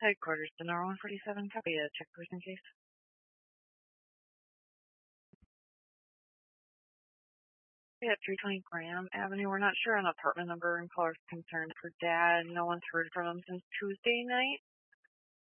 Headquarters, Denard 147, copy a check person case. At 320 Graham Avenue. We're not sure on apartment number and caller's concern for dad. No one's heard from him since Tuesday night.